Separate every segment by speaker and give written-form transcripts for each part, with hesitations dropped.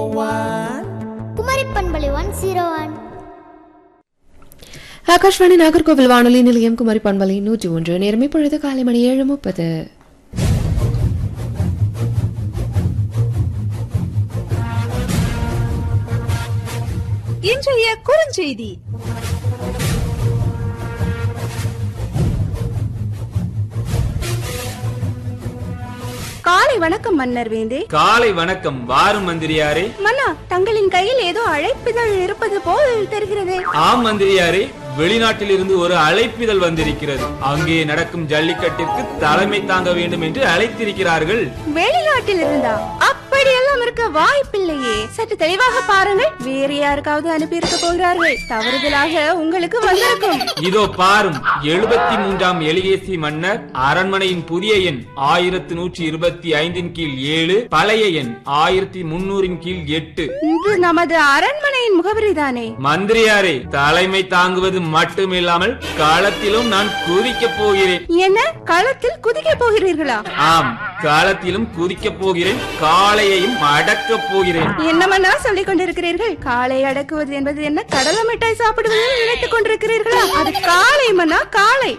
Speaker 1: குமரி பண்பலை 101.
Speaker 2: ஆகாஷ்வாணி நாகர்கோவில் வானொலி நிலையம் குமரி பண்பலை 101. நேரம் இப்பொழுது காலை மணி 7:30.
Speaker 3: இன்றைய குறுஞ்செய்தி. காலை வணக்கம் மன்னர் வேந்தே.
Speaker 4: காலை வணக்கம். வாரும் மந்திரியாரே.
Speaker 3: மன்னா, தங்களின் கையில் ஏதோ அழைப்பிதழ் இருப்பது போல் தெரிகிறது.
Speaker 4: ஆம் மந்திரியாரே, வெளிநாட்டில் இருந்து ஒரு அழைப்பிதழ் வந்திருக்கிறது. அங்கே நடக்கும் ஜல்லிக்கட்டிற்கு தலைமை தாங்க வேண்டும் என்று அழைத்திருக்கிறார்கள்.
Speaker 3: வெளிநாட்டில் இருந்தா? அப்படியெல்லாம் இருக்க வாய்ப்பில்லையே. சற்று தெளிவாக பாருங்கள். வேறு யாருக்காவது அனுப்பி இருக்க போகிறார்கள். தவறுதலாக உங்களுக்கு வந்திருக்கும்.
Speaker 4: இதோ பாரும். 73ஆம் எலியேசி மன்னர், அரண்மனையின் புதிய எண் 1125 கீழ் 7, பழைய எண் 1300 கீழ் 8.
Speaker 3: இது நமது அரண்மனையின் முகவரி தானே?
Speaker 4: மந்திரியாரே, தலைமை தாங்குவது மட்டுமில்லாமல் களத்திலும் நான் குதிக்க போகிறேன்.
Speaker 3: என்ன, களத்தில் குதிக்க போகிறீர்களா?
Speaker 4: ஆம், களத்திலும் குதிக்க போகிறேன். காளையையும் அடக்க போகிறேன்.
Speaker 3: என்னமன்னா சொல்லிக் கொண்டிருக்கிறீர்கள்? காளை அடக்குவது என்பது என்ன, கடலை மிட்டாய் சாப்பிடுவது நினைத்துக் கொண்டிருக்கிறீர்களா? அது காளை மன்னா, காளை.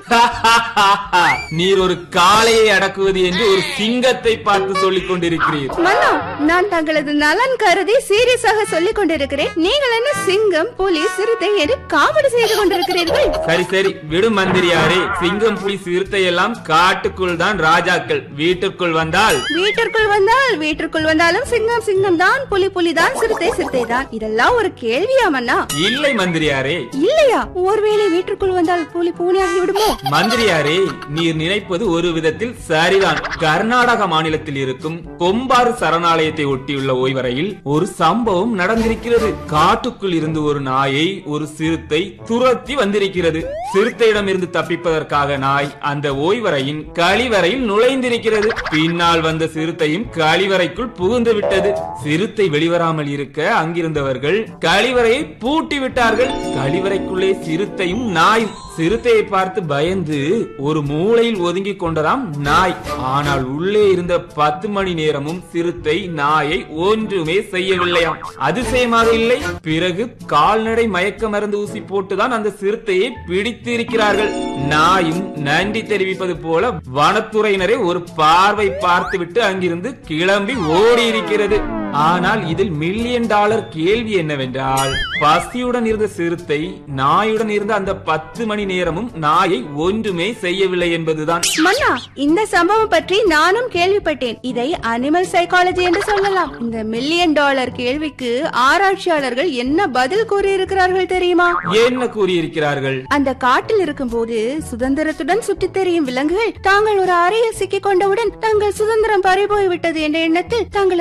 Speaker 4: நீர் ஒரு காளையை அடக்குவது என்று ஒரு சிங்கத்தை பார்த்து சொல்லிக் கொண்டிருக்கிறீர்.
Speaker 3: மன்னா, நான் தங்களது நலன் கருதி சீரியஸாக சொல்லிக் கொண்டிருக்கிறேன். நீங்கள் என்ன சிங்கம், புலி, சிறுத்தை என்று காமெடி செய்து கொண்டிருக்கிறீர்கள்?
Speaker 4: சரி சரி, விடு மந்திரியாரே. சிங்கம், புலி, சிறுத்தை எல்லாம் காட்டுக்குள் தான் ராஜாக்கள். வீட்டிற்குள் வந்தால்
Speaker 3: வீட்டிற்குள் வந்தாலும் சிங்கம் சிங்கம் தான், புலி புலி தான், சிறுத்தை சிறுத்தை தான். இதெல்லாம் ஒரு கேள்வியா மன்னா?
Speaker 4: இல்லை மந்திரியாரே.
Speaker 3: இல்லையா? ஒருவேளை வீட்டிற்குள் வந்தால் புலி பூனையாகி விடுமோ?
Speaker 4: மந்திரியாரே, நீர் நினைப்பது ஒரு விதத்தில் சரிதான். கர்நாடக மாநிலத்தில் இருக்கும் கொம்பாறு சரணாலயத்தை ஒட்டியுள்ள ஓய்வறையில் ஒரு சம்பவம் நடந்திருக்கிறது. காட்டுக்குள் இருந்து ஒரு நாயை ஒரு சிறுத்தை துரத்தி வந்திருக்கிறது. சிறுத்தையிடம் இருந்து தப்பிப்பதற்காக நாய் அந்த ஓய்வறையின் கழிவறையில் நுழைந்திருக்கிறது. பின்னால் வந்த சிறுத்தையும் கழிவறைக்குள் புகுந்து விட்டது. சிறுத்தை வெளிவராமல் இருக்க அங்கிருந்தவர்கள் கழிவறையை பூட்டி விட்டார்கள். கழிவறைக்குள்ளே சிறுத்தையும் நாயும். சிறுத்தையை பார்த்து பயந்து ஒரு மூலையில் ஒதுங்கி கொண்டதாம் நாய். ஆனால் உள்ளே இருந்த 10 மணி நேரமும் சிறுத்தை நாயை ஒன்றுமே செய்யவில்லையாம். அதிசயமாக இல்லை? பிறகு கால்நடை மயக்க மருந்து ஊசி போட்டுதான் அந்த சிறுத்தையை பிடித்து இருக்கிறார்கள். நாயும் நன்றி தெரிவிப்பது போல வனத்துறையினரை ஒரு பார்வை பார்த்துவிட்டு அங்கிருந்து கிளம்பி ஓடி இருக்கிறது. ஆனால் இதில் $1 மில்லியன் கேள்வி என்னவென்றால், பசியுடன் இருந்த சிறுத்தை நாயுடன் இருந்த அந்த 10 மணி நேரமும் நாயை ஒன்றுமே செய்யவில்லை என்பதுதான்.
Speaker 3: மன்னா, இந்த சம்பவம் பற்றி நானும் கேள்விப்பட்டேன். இதை அனிமல் சைக்காலஜி என்று சொல்லலாம். இந்த $1 மில்லியன் கேள்விக்கு ஆராய்ச்சியாளர்கள் என்ன பதில் கூறியிருக்கிறார்கள் தெரியுமா?
Speaker 4: என்ன கூறியிருக்கிறார்கள்?
Speaker 3: அந்த காட்டில் இருக்கும் போது சுதந்திரத்துடன் சுற்றித் தெரியும் விலங்குகள் தாங்கள் ஒரு அறையில் சிக்கிக் கொண்டவுடன் தங்கள் சுதந்திரம் பறிபோய்விட்டது என்ற எண்ணத்தில் தங்கள்